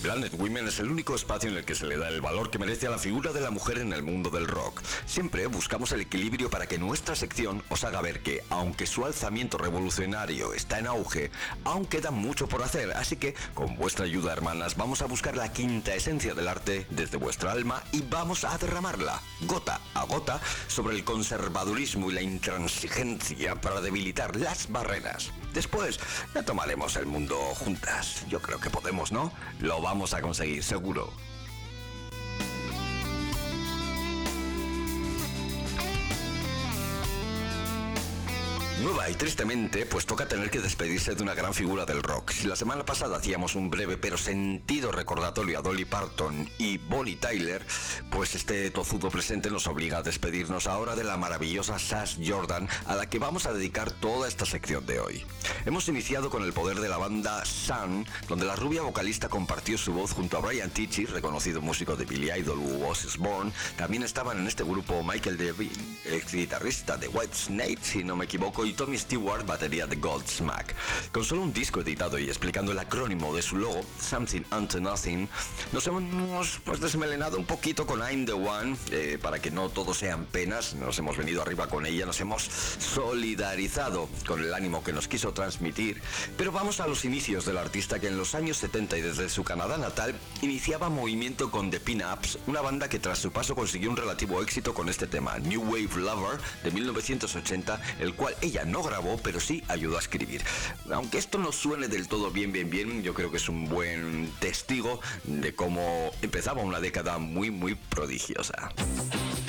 Planet Women es el único espacio en el que se le da el valor que merece a la figura de la mujer en el mundo del rock. Siempre buscamos el equilibrio para que nuestra sección os haga ver que, aunque su alzamiento revolucionario está en auge, aún queda mucho por hacer, así que, con vuestra ayuda, hermanas, vamos a buscar la quinta esencia del arte desde vuestra alma y vamos a derramarla, gota a gota, sobre el conservadurismo y la intransigencia para debilitar las barreras. Después, ya tomaremos el mundo juntas. Yo creo que podemos, ¿no? Lo vamos a conseguir, seguro. Nueva y tristemente, pues toca tener que despedirse de una gran figura del rock. Si la semana pasada hacíamos un breve pero sentido recordatorio a Dolly Parton y Bonnie Tyler, pues este tozudo presente nos obliga a despedirnos ahora de la maravillosa Sash Jordan, a la que vamos a dedicar toda esta sección de hoy. Hemos iniciado con el poder de la banda Sun, donde la rubia vocalista compartió su voz junto a Brian Tichy, reconocido músico de Billy Idol u Ozzy Osbourne. También estaban en este grupo Michael Devine, ex guitarrista de Whitesnake, si no me equivoco, y Tommy Stewart, batería de Godsmack. Con solo un disco editado y explicando el acrónimo de su logo, Something Unto Nothing, nos hemos desmelenado un poquito con I'm the One, para que no todo sean penas. Nos hemos venido arriba con ella, nos hemos solidarizado con el ánimo que nos quiso transmitir, pero vamos a los inicios del artista, que en los años 70 y desde su Canadá natal iniciaba movimiento con The Pin-Ups, una banda que tras su paso consiguió un relativo éxito con este tema, New Wave Lover, de 1980, el cual ella no grabó, pero sí ayudó a escribir. Aunque esto no suene del todo bien, yo creo que es un buen testigo de cómo empezaba una década muy prodigiosa.